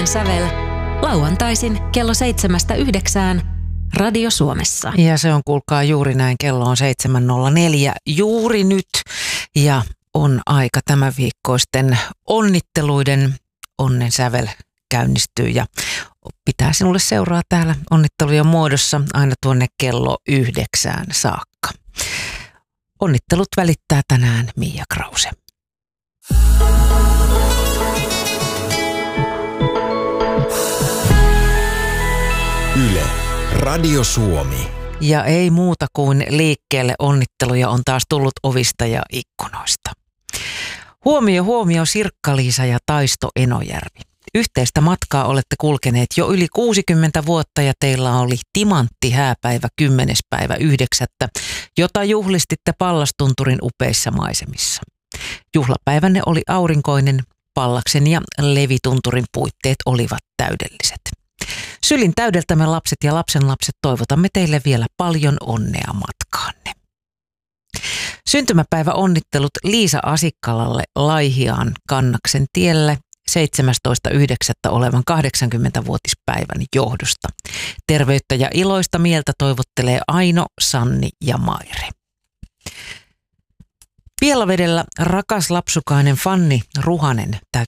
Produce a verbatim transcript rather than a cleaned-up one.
Onnen sävel. Lauantaisin kello seitsemästä yhdeksään Radio Suomessa. Ja se on, kuulkaa, juuri näin. Kello on seitsemän nolla neljä juuri nyt. Ja on aika tämän viikkoisten onnitteluiden. Onnen sävel käynnistyy ja pitää sinulle seuraa täällä onnittelujen muodossa aina tuonne kello yhdeksään saakka. Onnittelut välittää tänään Mia Krause. Yle, Radio Suomi. Ja ei muuta kuin liikkeelle onnitteluja on taas tullut ovista ja ikkunoista. Huomio, huomio Sirkka-Liisa ja Taisto Enojärvi. Yhteistä matkaa olette kulkeneet jo yli kuusikymmentä vuotta ja teillä oli timantti hääpäivä kymmenes päivä yhdeksättä, jota juhlistitte Pallastunturin upeissa maisemissa. Juhlapäivänne oli aurinkoinen, Pallaksen ja Levitunturin puitteet olivat täydelliset. Sylin täydeltämme lapset ja lapsenlapset toivotamme teille vielä paljon onnea matkaanne. Syntymäpäivä onnittelut Liisa Asikkalalle Laihiaan Kannaksen tielle seitsemästoista yhdeksättä olevan kahdeksankymmentävuotispäivän johdosta. Terveyttä ja iloista mieltä toivottelee Aino, Sanni ja Maire. Pielavedellä rakas lapsukainen Fanni Ruhanen täyttää